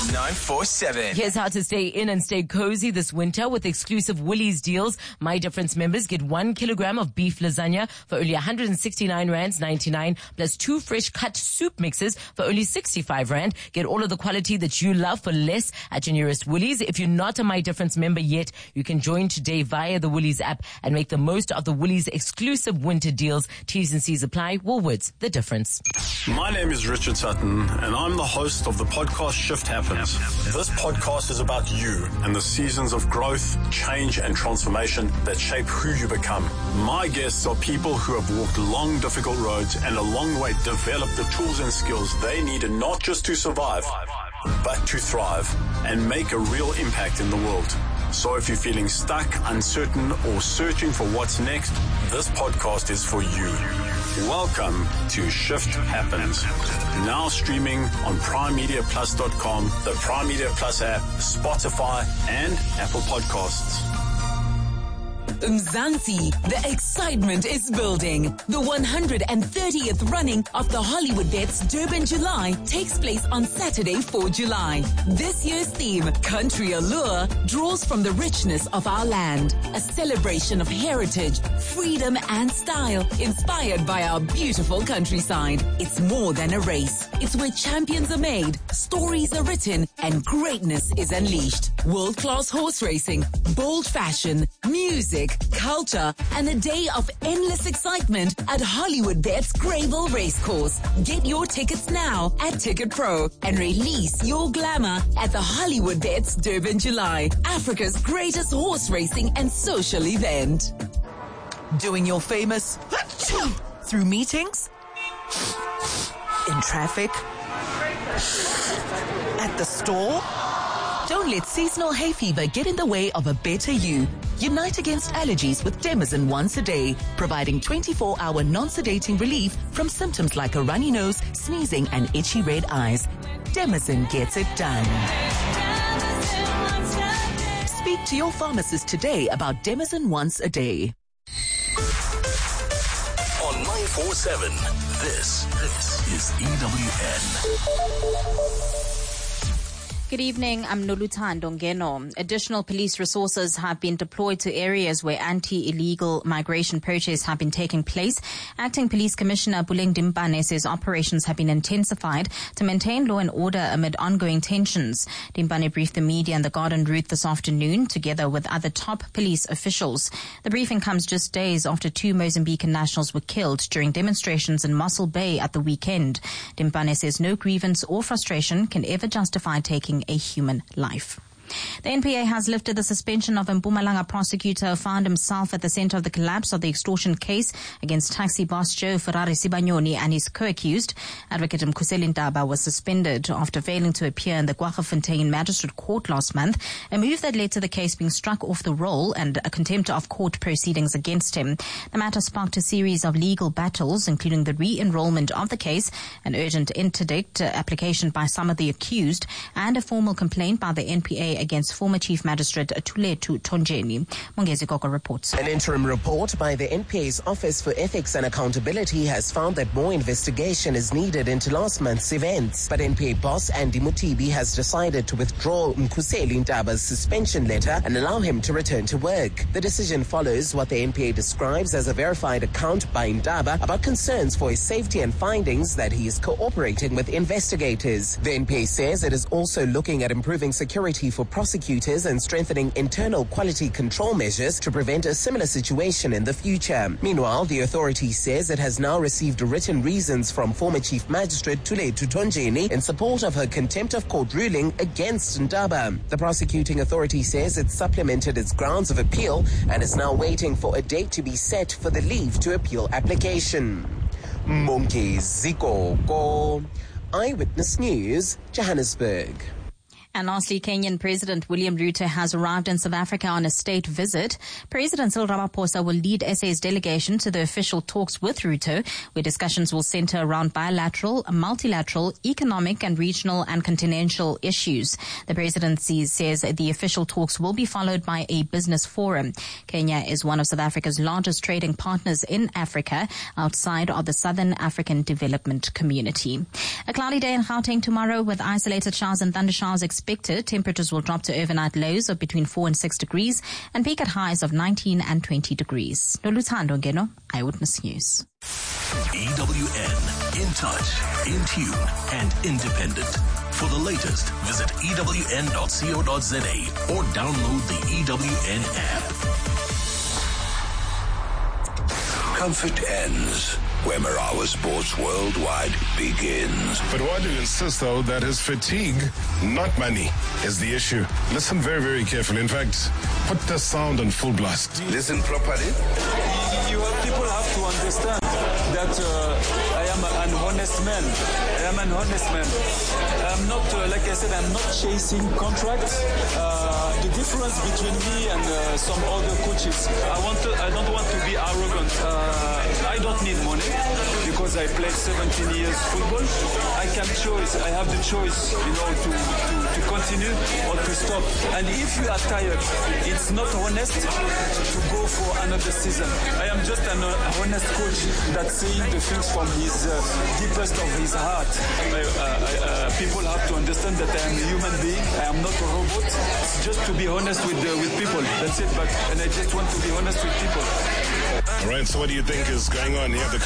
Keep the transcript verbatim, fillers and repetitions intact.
nine four seven. Here's how to stay in and stay cozy this winter with exclusive Woolies deals. My Difference members get one kilogram of beef lasagna for only one hundred sixty-nine rands ninety-nine, plus two fresh cut soup mixes for only sixty-five rand. Get all of the quality that you love for less at your nearest Woolies. If you're not a My Difference member yet, you can join today via the Woolies app and make the most of the Woolies exclusive winter deals. T's and C's apply. Woolworths, the difference. My name is Richard Sutton, and I'm the host of the podcast Shift Happens. This podcast is about you and the seasons of growth, change, and transformation that shape who you become. My guests are people who have walked long, difficult roads and along the way developed the tools and skills they needed not just to survive, but to thrive and make a real impact in the world. So if you're feeling stuck, uncertain, or searching for what's next, this podcast is for you. Welcome to Shift Happens. Now streaming on prime media plus dot com, the Prime Media Plus app, Spotify, and Apple Podcasts. Mzansi, the excitement is building. The one hundred thirtieth running of the Hollywood Bets Durban July takes place on Saturday, the fourth of July. This year's theme, Country Allure, draws from the richness of our land. A celebration of heritage, freedom and style, inspired by our beautiful countryside. It's more than a race. It's where champions are made, stories are written, and greatness is unleashed. World-class horse racing, bold fashion, music, culture, and a day of endless excitement at Hollywood Bets Greyville Racecourse. Get your tickets now at Ticket Pro and release your glamour at the Hollywood Bets Durban July, Africa's greatest horse racing and social event. Doing your famous through meetings, in traffic, at the store. Don't let seasonal hay fever get in the way of a better you. Unite against allergies with Demazin once a day, providing twenty-four hour non-sedating relief from symptoms like a runny nose, sneezing, and itchy red eyes. Demazin gets it done. Speak to your pharmacist today about Demazin once a day. On nine four seven, this, this is E W N. Good evening, I'm Noluthando Ngeno. Additional police resources have been deployed to areas where anti-illegal migration protests have been taking place. Acting Police Commissioner Buleng Dimpane says operations have been intensified to maintain law and order amid ongoing tensions. Dimpane briefed the media on the Garden Route this afternoon, together with other top police officials. The briefing comes just days after two Mozambican nationals were killed during demonstrations in Mossel Bay at the weekend. Dimpane says no grievance or frustration can ever justify taking a human life. The N P A has lifted the suspension of a Mpumalanga prosecutor who found himself at the center of the collapse of the extortion case against taxi boss Joe Ferrari Sibanyoni and his co-accused. Advocate Mkhuseli Ntaba was suspended after failing to appear in the Kwaggafontein Magistrate Court last month, a move that led to the case being struck off the roll and a contempt of court proceedings against him. The matter sparked a series of legal battles, including the re-enrollment of the case, an urgent interdict application by some of the accused, and a formal complaint by the N P A against former Chief Magistrate Thulethu Thonjeni. Mongezi Gogo reports. An interim report by the N P A's Office for Ethics and Accountability has found that more investigation is needed into last month's events. But N P A boss Andy Mutibi has decided to withdraw Mkhuseli Ntaba's suspension letter and allow him to return to work. The decision follows what the N P A describes as a verified account by Ntaba about concerns for his safety and findings that he is cooperating with investigators. The N P A says it is also looking at improving security for prosecutors and strengthening internal quality control measures to prevent a similar situation in the future. Meanwhile, the authority says it has now received written reasons from former Chief Magistrate Thulethu Thonjeni in support of her contempt of court ruling against Ntaba. The prosecuting authority says it supplemented its grounds of appeal and is now waiting for a date to be set for the leave to appeal application. Mongezi Gogo, Eyewitness News, Johannesburg. And lastly, Kenyan President William Ruto has arrived in South Africa on a state visit. President Cyril Ramaphosa will lead S A's delegation to the official talks with Ruto, where discussions will center around bilateral, multilateral, economic and regional and continental issues. The presidency says the official talks will be followed by a business forum. Kenya is one of South Africa's largest trading partners in Africa, outside of the Southern African Development Community. A cloudy day in Gauteng tomorrow with isolated showers and thunder showers expected. Temperatures will drop to overnight lows of between four and six degrees and peak at highs of nineteen and twenty degrees. Noluthando Ngeno, Eyewitness News. E W N, in touch, in tune, and independent. For the latest, visit E W N dot co dot za or download the E W N app. Comfort ends where Marawa Sports Worldwide begins. But Wadu insists, though, that his fatigue, not money, is the issue. Listen very, very carefully. In fact, put the sound on full blast. Listen properly. You have, people have to understand that uh, I am an honest man. I am an honest man. I'm not, uh, like I said, I'm not chasing contracts. Uh, the difference between me and uh, some other coaches, I want to, I don't want to be arrogant. Uh, I don't need money because I played seventeen years football. I can choose. I have the choice, you know, to, to, to continue or to stop. And if you are tired, it's not honest to go for another season. I am just an uh, honest coach that's saying the things from his uh, deepest of his heart. Uh, uh, people have to understand that I am a human being. I am not a robot. It's just to be honest with uh, with people. That's it. But and I just want to be honest with people. All right. So what do you think is going on here? The